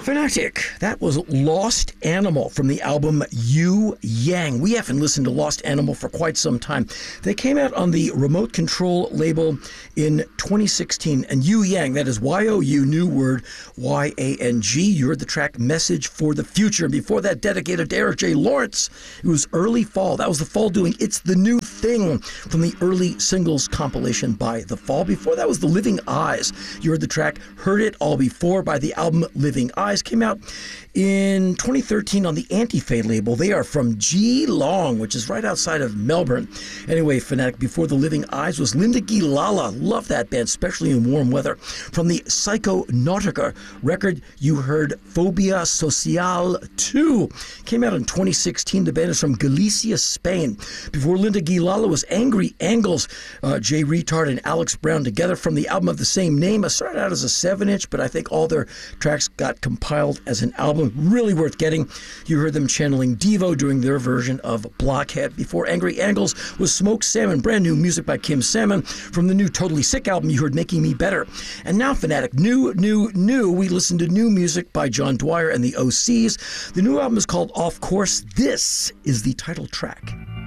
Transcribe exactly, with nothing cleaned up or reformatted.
Fanatic, that was Lost Animal from the album Yu Yang. We haven't listened to Lost Animal for quite some time. They came out on the Remote Control label in twenty sixteen. And Yu Yang, that is Y O U, new word, Y A N G. You heard the track Message for the Future. And before that, dedicated to Eric J. Lawrence, it was Early Fall. That was The Fall doing It's the New Thing from the early singles compilation by The Fall. Before that was The Living Eyes. You heard the track Heard It All Before by the album Living Eyes. Came out in twenty thirteen on the Anti-Fade label. They are from Geelong, which is right outside of Melbourne. Anyway, Fanatic, before The Living Eyes was Linda Gilala. Love that band, especially in warm weather. From the Psychonautica record, you heard Phobia Social two. Came out in twenty sixteen. The band is from Galicia, Spain. Before Linda Gilala was Angry Angles, uh, Jay Retard and Alex Brown together from the album of the same name. It started out as a seven inch, but I think all their tracks got compiled as an album. Really worth getting. You heard them channeling Devo doing their version of Blockhead. Before Angry Angles was Smoked Salmon, brand new music by Kim Salmon. From the new Totally Sick album, you heard Making Me Better. And now, Fanatic, new, new, new. We listened to new music by John Dwyer and the O Cs. The new album is called Off Course. This is the title track.